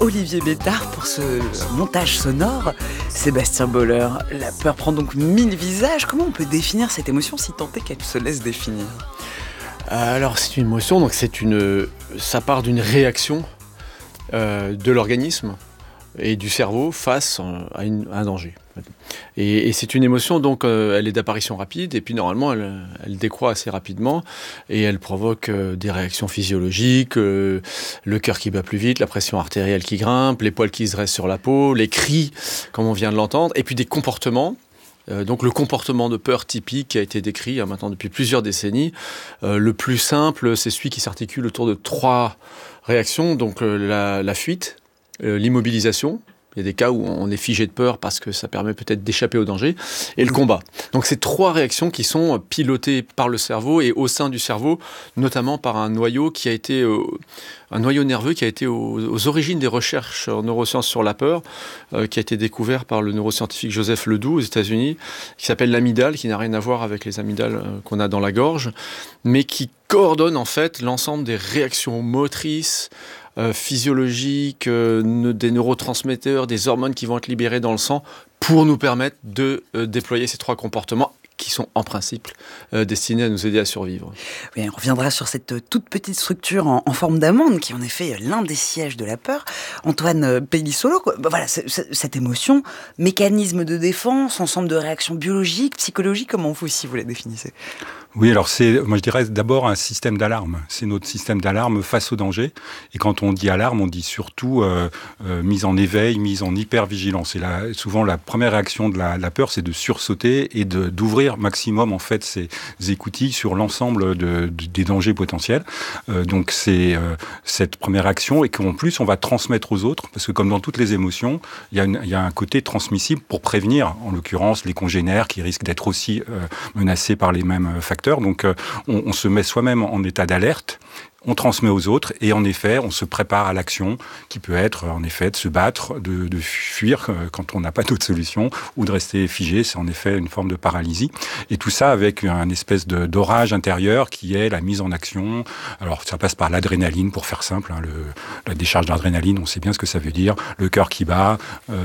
Olivier Bétard pour ce montage sonore. Sébastien Boller, la peur prend donc 1000 visages. Comment on peut définir cette émotion si tant est qu'elle se laisse définir ? Alors c'est une émotion, donc ça part d'une réaction de l'organisme et du cerveau face à un danger. Et c'est une émotion, donc elle est d'apparition rapide, et puis normalement elle décroît assez rapidement, et elle provoque des réactions physiologiques, le cœur qui bat plus vite, la pression artérielle qui grimpe, les poils qui se dressent sur la peau, les cris, comme on vient de l'entendre, et puis des comportements. Donc le comportement de peur typique qui a été décrit maintenant depuis plusieurs décennies. Le plus simple, c'est celui qui s'articule autour de 3 réactions, donc la fuite, l'immobilisation. Il y a des cas où on est figé de peur parce que ça permet peut-être d'échapper au danger, et le combat. Donc c'est 3 réactions qui sont pilotées par le cerveau et au sein du cerveau, notamment par un noyau nerveux qui a été aux origines des recherches en neurosciences sur la peur, qui a été découvert par le neuroscientifique Joseph Ledoux aux États-Unis, qui s'appelle l'amygdale, qui n'a rien à voir avec les amygdales qu'on a dans la gorge, mais qui coordonne en fait l'ensemble des réactions motrices, physiologiques, des neurotransmetteurs, des hormones qui vont être libérées dans le sang pour nous permettre de déployer ces 3 comportements qui sont en principe destinés à nous aider à survivre. Oui, on reviendra sur cette toute petite structure en forme d'amande qui est en effet l'un des sièges de la peur. Antoine Pellissolo, voilà, cette émotion, mécanisme de défense, ensemble de réactions biologiques, psychologiques, comment vous aussi vous la définissez ? Oui, alors moi je dirais d'abord un système d'alarme. C'est notre système d'alarme face au danger. Et quand on dit alarme, on dit surtout mise en éveil, mise en hypervigilance. Et là, souvent la première réaction de la peur, c'est de sursauter et d'ouvrir maximum en fait ses écoutilles sur l'ensemble des dangers potentiels. Donc c'est cette première action, et qu'en plus on va transmettre aux autres, parce que comme dans toutes les émotions, il y a un côté transmissible pour prévenir, en l'occurrence les congénères qui risquent d'être aussi menacés par les mêmes facteurs. Donc on se met soi-même en état d'alerte, on transmet aux autres, et en effet, on se prépare à l'action qui peut être en effet de se battre, de fuir quand on n'a pas d'autre solution, ou de rester figé. C'est en effet une forme de paralysie. Et tout ça avec un espèce d'orage intérieur qui est la mise en action. Alors ça passe par l'adrénaline, pour faire simple, la décharge d'adrénaline, on sait bien ce que ça veut dire, le cœur qui bat,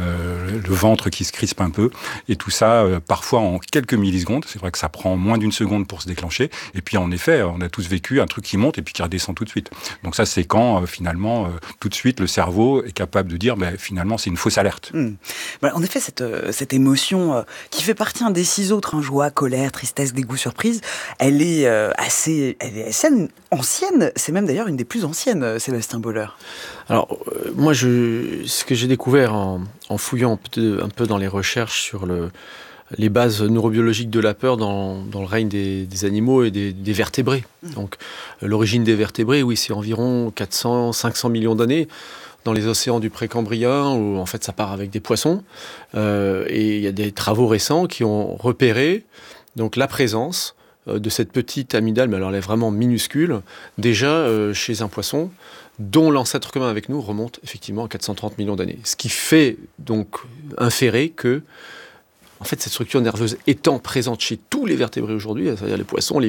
le ventre qui se crispe un peu, et tout ça parfois en quelques millisecondes. C'est vrai que ça prend moins d'une seconde pour se déclencher. Et puis en effet, on a tous vécu un truc qui monte et puis qui redescend tout de suite. Donc ça, c'est quand finalement tout de suite le cerveau est capable de dire finalement c'est une fausse alerte. Voilà, en effet, cette émotion qui fait partie des 6 autres, joie, colère, tristesse, dégoût, surprise, elle est assez ancienne. C'est même d'ailleurs une des plus anciennes, Sébastien Boller. Alors moi, ce que j'ai découvert en fouillant un peu dans les recherches sur les bases neurobiologiques de la peur dans le règne des animaux et des vertébrés. Donc l'origine des vertébrés, oui, c'est environ 400-500 millions d'années dans les océans du Précambrien, où en fait ça part avec des poissons. Et il y a des travaux récents qui ont repéré donc la présence de cette petite amygdale, mais alors elle est vraiment minuscule, déjà chez un poisson, dont l'ancêtre commun avec nous remonte effectivement à 430 millions d'années. Ce qui fait donc inférer que en fait, cette structure nerveuse étant présente chez tous les vertébrés aujourd'hui, c'est-à-dire les poissons, les